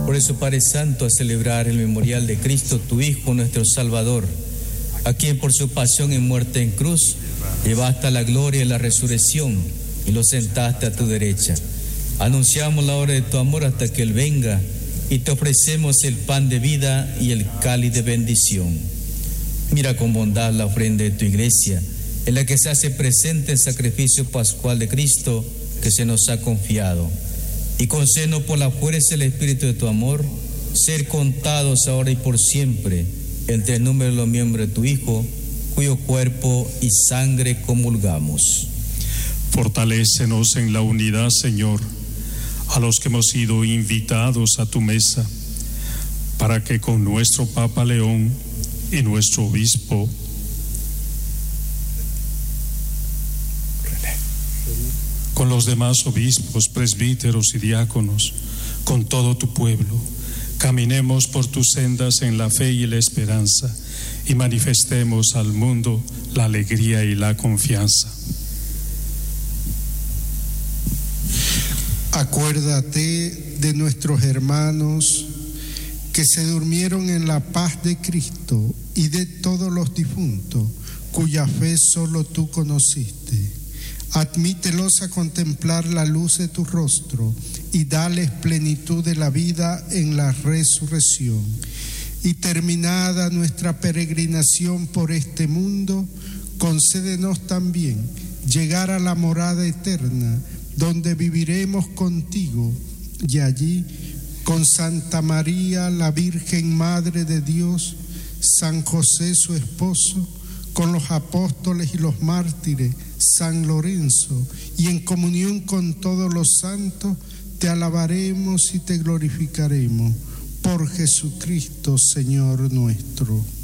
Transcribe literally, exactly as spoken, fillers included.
Por eso, Padre Santo, a celebrar el memorial de Cristo, tu Hijo, nuestro Salvador, a quien por su pasión y muerte en cruz llevaste a la gloria y la resurrección y lo sentaste a tu derecha. Anunciamos la hora de tu amor hasta que Él venga y te ofrecemos el pan de vida y el cáliz de bendición. Mira con bondad la ofrenda de tu iglesia, en la que se hace presente el sacrificio pascual de Cristo que se nos ha confiado. Y concédenos por la fuerza del Espíritu de tu amor, ser contados ahora y por siempre entre el número de los miembros de tu Hijo, cuyo cuerpo y sangre comulgamos. Fortalécenos en la unidad, Señor, a los que hemos sido invitados a tu mesa, para que con nuestro Papa León y nuestro Obispo con los demás obispos, presbíteros y diáconos, con todo tu pueblo, caminemos por tus sendas en la fe y la esperanza y manifestemos al mundo la alegría y la confianza. Acuérdate de nuestros hermanos que se durmieron en la paz de Cristo y de todos los difuntos, cuya fe solo tú conociste. Admítelos a contemplar la luz de tu rostro y dales plenitud de la vida en la resurrección. Y terminada nuestra peregrinación por este mundo, concédenos también llegar a la morada eterna, donde viviremos contigo, y allí, con Santa María, la Virgen Madre de Dios, San José su esposo, con los apóstoles y los mártires, San Lorenzo, y en comunión con todos los santos, te alabaremos y te glorificaremos. Por Jesucristo, Señor nuestro.